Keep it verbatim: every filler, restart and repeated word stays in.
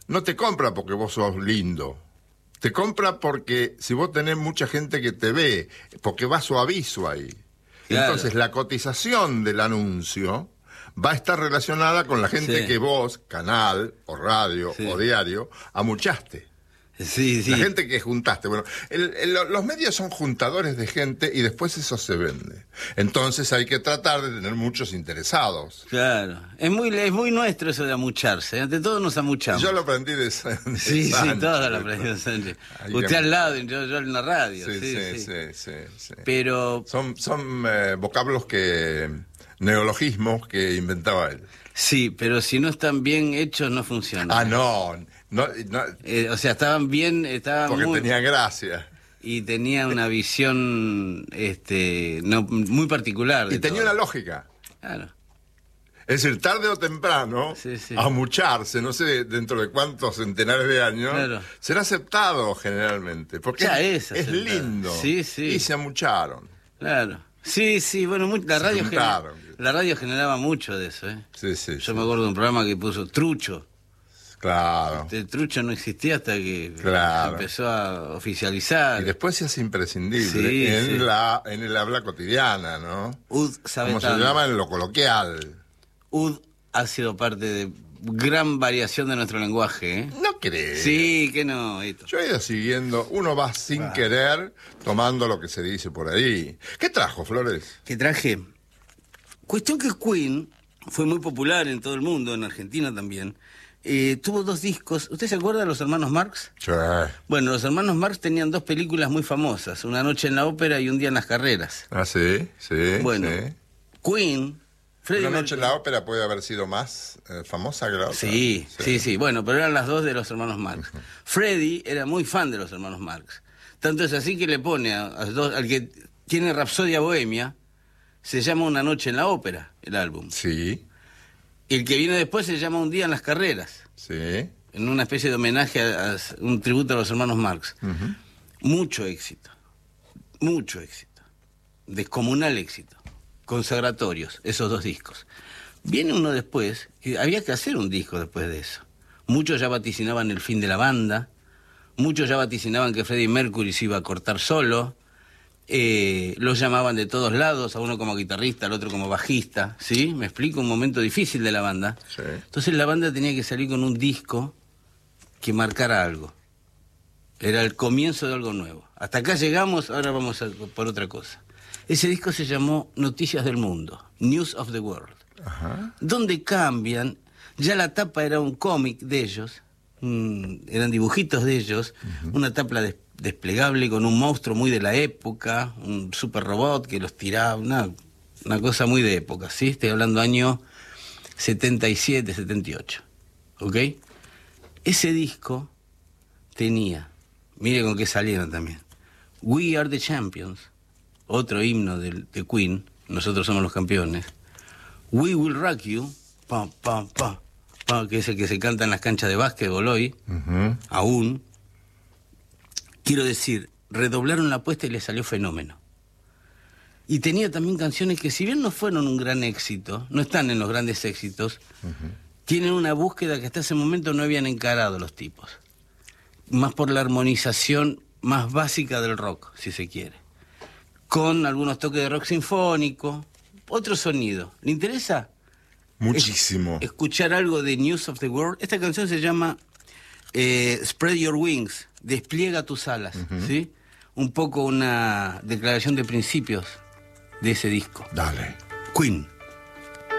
no te compra porque vos sos lindo. Te compra porque si vos tenés mucha gente que te ve, porque va su aviso ahí. Claro. Entonces la cotización del anuncio va a estar relacionada con la gente Sí. que vos, canal o radio Sí. o diario, amuchaste. Sí, sí. La gente que juntaste. Bueno, el, el, los medios son juntadores de gente y después eso se vende. Entonces hay que tratar de tener muchos interesados. Claro. Es muy, es muy nuestro eso de amucharse. Ante todo nos amuchamos. Yo lo aprendí de, San- de Sí, Sancho. sí, todo lo aprendí de Sánchez. Ahí Usted que- al lado, y yo, yo en la radio. Sí, Sí, sí, sí. sí, sí, sí. Pero, Son, son eh, vocablos que... neologismos que inventaba él. sí, pero si no están bien hechos, no funcionan. Ah, no. no, no Eh, o sea, estaban bien, estaban porque muy... tenía gracia. Y tenía una visión este no muy particular. de Y tenía todo. una lógica. Claro. Es decir, tarde o temprano, Sí, sí. amucharse, no sé dentro de cuántos centenares de años, Claro. será aceptado generalmente. Porque Ya es, es es aceptado. lindo. Sí, sí. Y se amucharon. Claro. Sí, sí, bueno, muy- la, Se radio gener- juntaron. la radio generaba mucho de eso, ¿eh? Sí, sí. Yo sí. me acuerdo de un programa que puso Trucho. Claro. El Trucho no existía hasta que Claro. se empezó a oficializar. Y después se hace imprescindible Sí, en, sí. La, en el habla cotidiana, ¿no? Ud sabe Como se tanto. llama en lo coloquial. Ud ha sido parte de gran variación de nuestro lenguaje, ¿eh? No crees. Sí, que no, Hito. Yo he ido siguiendo, uno va sin querer tomando lo que se dice por ahí. ¿Qué trajo, Flores? Que traje. Cuestión que Queen fue muy popular en todo el mundo, en Argentina también. Eh, tuvo dos discos. ¿Usted se acuerda de los hermanos Marx? Sí. Bueno, los hermanos Marx tenían dos películas muy famosas, Una noche en la ópera y Un día en las carreras. Ah, sí, sí. Bueno, sí. Queen, Freddie Una noche en Mercury- la ópera puede haber sido más eh, famosa que la otra. Sí, sí, sí, bueno, pero eran las dos de los hermanos Marx. Freddie era muy fan de los hermanos Marx. Tanto es así que le pone a, a dos, al que tiene Rapsodia Bohemia, se llama Una noche en la ópera, el álbum. Sí, Y el que viene después se llama Un día en las carreras, sí. en una especie de homenaje, a, a un tributo a los hermanos Marx. Ujú. Mucho éxito, mucho éxito, descomunal éxito, consagratorios, esos dos discos. Viene uno después, que había que hacer un disco después de eso. Muchos ya vaticinaban el fin de la banda, muchos ya vaticinaban que Freddie Mercury se iba a cortar solo, eh, los llamaban de todos lados, a uno como guitarrista, al otro como bajista, ¿sí? Me explico, un momento difícil de la banda. Sí. Entonces la banda tenía que salir con un disco que marcara algo. Era el comienzo de algo nuevo. Hasta acá llegamos, ahora vamos a por otra cosa. Ese disco se llamó Noticias del Mundo, News of the World, Ajá. donde cambian, ya la tapa era un cómic de ellos, mm, eran dibujitos de ellos, una tapa des- desplegable con un monstruo muy de la época, un super robot que los tiraba, una, una cosa muy de época, ¿sí? Estoy hablando año setenta y siete, setenta y ocho, ¿ok? Ese disco tenía, mire con qué salieron también, We Are the Champions, otro himno de, de Queen, nosotros somos los campeones, We Will Rock You, pa, pa, pa, pa, que es el que se canta en las canchas de básquetbol hoy, Ujú. aún. Quiero decir, redoblaron la apuesta y les salió fenómeno. Y tenía también canciones que, si bien no fueron un gran éxito, no están en los grandes éxitos, tienen una búsqueda que hasta ese momento no habían encarado los tipos. Más por la armonización más básica del rock, si se quiere. Con algunos toques de rock sinfónico, otro sonido. ¿Le interesa Muchísimo. escuchar algo de News of the World? Esta canción se llama eh, Spread Your Wings, despliega tus alas, ¿sí? Un poco una declaración de principios de ese disco. Dale. Queen.